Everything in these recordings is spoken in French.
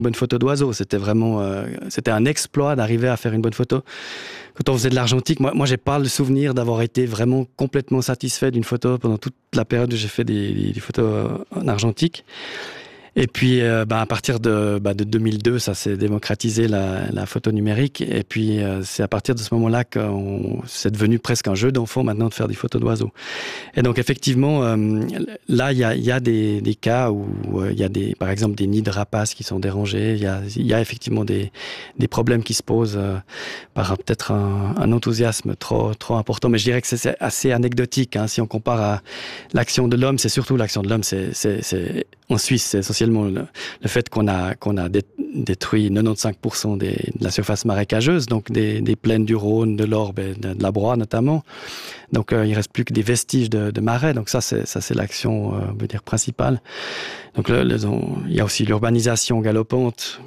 bonne photo d'oiseau. C'était vraiment, c'était un exploit d'arriver à faire une bonne photo. Quand on faisait de l'argentique, moi j'ai pas le souvenir d'avoir été vraiment complètement satisfait d'une photo pendant toute la période où j'ai fait des photos en argentique. Et puis, à partir de 2002, ça s'est démocratisé la photo numérique. Et puis, c'est à partir de ce moment-là que c'est devenu presque un jeu d'enfant maintenant de faire des photos d'oiseaux. Et donc, effectivement, là, il y a des cas où il y a par exemple, des nids de rapaces qui sont dérangés. Il y a effectivement des problèmes qui se posent par peut-être un enthousiasme trop important. Mais je dirais que c'est assez anecdotique. Si on compare à l'action de l'homme, c'est surtout l'action de l'homme. C'est en Suisse, c'est essentiellement le fait qu'on a détruit 95% de la surface marécageuse, donc des plaines du Rhône, de l'Orbe et de la Broye notamment. Donc il reste plus que des vestiges de marais. Donc ça c'est l'action, on peut dire, principale. Donc il y a aussi l'urbanisation galopante.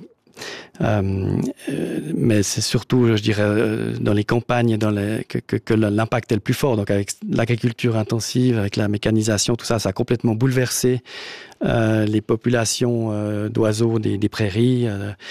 Mais c'est surtout, je dirais, dans les campagnes que l'impact est le plus fort. Donc avec l'agriculture intensive, avec la mécanisation, tout ça, ça a complètement bouleversé les populations d'oiseaux des prairies,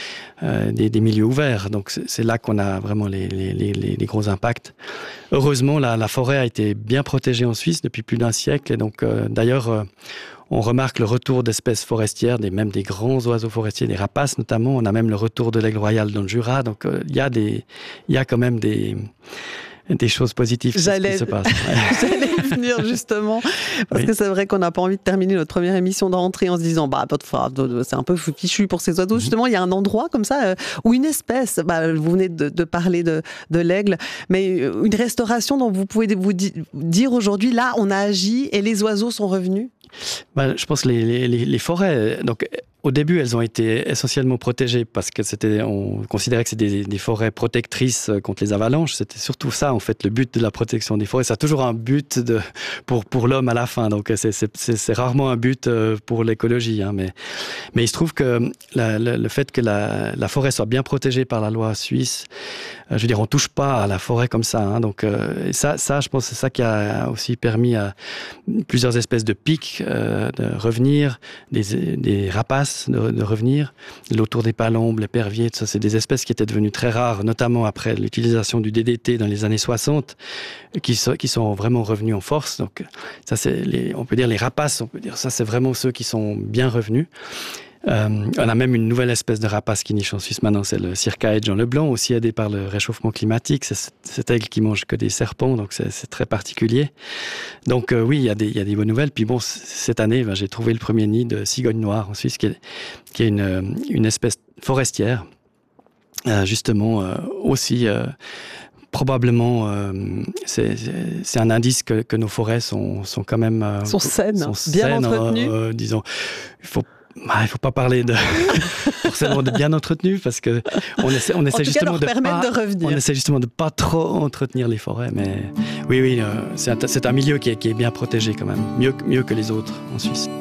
des milieux ouverts. Donc c'est là qu'on a vraiment les gros impacts. Heureusement, la forêt a été bien protégée en Suisse depuis plus d'un siècle. Et donc d'ailleurs, on remarque le retour d'espèces forestières, même des grands oiseaux forestiers, des rapaces notamment. On a même le retour de l'aigle royal dans le Jura. Donc il y a quand même des choses positives qui se passent. J'allais venir justement, parce que c'est vrai qu'on n'a pas envie de terminer notre première émission de rentrée en se disant c'est un peu fichu pour ces oiseaux. Justement, il y a un endroit comme ça où une espèce, vous venez de parler de l'aigle, mais une restauration dont vous pouvez vous dire aujourd'hui, là, on a agi et les oiseaux sont revenus. Je pense que les forêts, donc au début, elles ont été essentiellement protégées parce que on considérait que c'était des forêts protectrices contre les avalanches. C'était surtout ça, en fait, le but de la protection des forêts. Ça a toujours un but pour l'homme à la fin. Donc, c'est rarement un but pour l'écologie. Mais il se trouve que le fait que la forêt soit bien protégée par la loi suisse, je veux dire, on touche pas à la forêt comme ça. Donc, ça, je pense, c'est ça qui a aussi permis à plusieurs espèces de pics de revenir, des rapaces de revenir. L'autour des palombes, l'épervier, tout ça, c'est des espèces qui étaient devenues très rares, notamment après l'utilisation du DDT dans les années 60, qui sont vraiment revenus en force. Donc, ça, on peut dire les rapaces, ça, c'est vraiment ceux qui sont bien revenus. On a même une nouvelle espèce de rapace qui niche en Suisse maintenant, c'est le Circaète Jean Leblanc, aussi aidé par le réchauffement climatique. C'est cet aigle qui mange que des serpents, donc c'est très particulier. Donc oui, il y a des bonnes nouvelles. Puis bon, cette année, j'ai trouvé le premier nid de cigogne noire en Suisse, qui est une espèce forestière, justement aussi... probablement, c'est un indice que nos forêts sont quand même... sont saines, bien entretenues. Disons, il faut pas parler forcément de bien entretenu, parce que on essaie justement de pas trop entretenir les forêts. Mais oui, c'est un milieu qui est bien protégé quand même, mieux que les autres en Suisse.